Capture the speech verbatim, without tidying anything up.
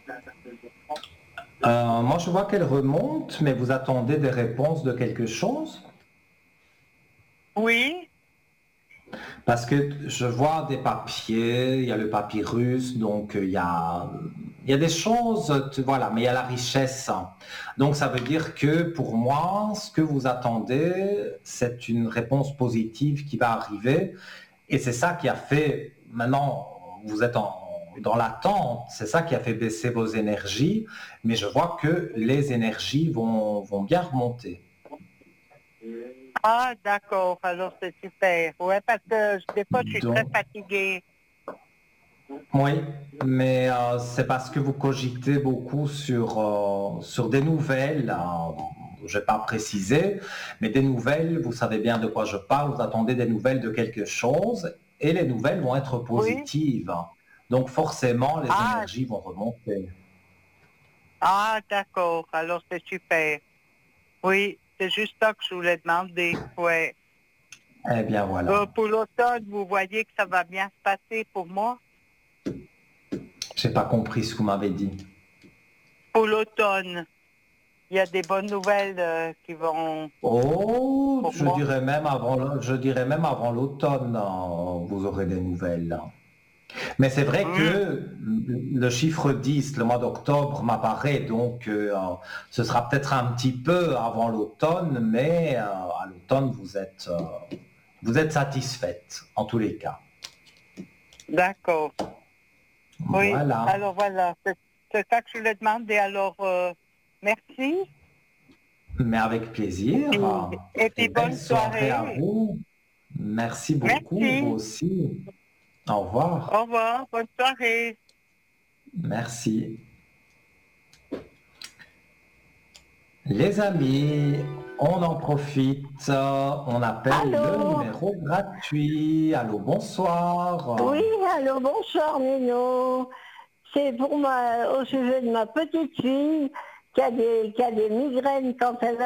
Euh, moi, je vois qu'elle remonte, mais vous attendez des réponses de quelque chose? Oui. Parce que je vois des papiers, il y a le papyrus, donc euh, il y a, il y a des choses, tu- voilà, mais il y a la richesse. Donc ça veut dire que pour moi, ce que vous attendez, c'est une réponse positive qui va arriver. Et c'est ça qui a fait, maintenant, vous êtes en- dans l'attente, c'est ça qui a fait baisser vos énergies, mais je vois que les énergies vont, vont bien remonter. Ah, d'accord. Alors, c'est super. Ouais, parce que je- des fois, je suis très Donc, fatiguée. oui, mais euh, c'est parce que vous cogitez beaucoup sur, euh, sur des nouvelles, euh, je ne vais pas préciser, mais des nouvelles, vous savez bien de quoi je parle, vous attendez des nouvelles de quelque chose, et les nouvelles vont être Oui. positives. Donc forcément, les Ah, énergies vont remonter. ah, d'accord. Alors, c'est super. Oui, c'est juste ça que je voulais demander. Ouais. Eh bien Euh, voilà. pour l'automne, vous voyez que ça va bien se passer pour moi? J'ai pas compris ce que vous m'avez dit. Pour l'automne, il y a des bonnes nouvelles euh, qui vont Oh, pour je moi. dirais même avant, le- je dirais même avant l'automne, euh, vous aurez des nouvelles. Mais c'est vrai Hum. que le chiffre dix, le mois d'octobre, m'apparaît, donc euh, ce sera peut-être un petit peu avant l'automne, mais euh, à l'automne, vous êtes, euh, vous êtes satisfaite, en tous les cas. D'accord. Oui. Voilà. Alors voilà, c'est c'est ça que je voulais demander. Alors, euh, merci. Mais avec Et plaisir. puis, et Et puis belle bonne soirée à soirée. vous. Merci beaucoup, vous Merci. aussi. Au revoir. Au revoir. Bonne soirée. Merci. Les amis, on en profite, on appelle le Allô? numéro gratuit. Allô, bonsoir. Oui, allô, bonsoir Nino. C'est pour ma, au sujet de ma petite fille qui a des, qui a des migraines quand elle